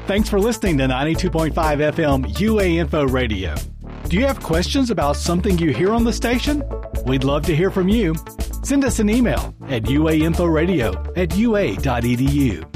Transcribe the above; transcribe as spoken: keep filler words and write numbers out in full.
Thanks for listening to ninety-two point five F M U A Info Radio. Do you have questions about something you hear on the station? We'd love to hear from you. Send us an email at uainforadio at ua dot edu.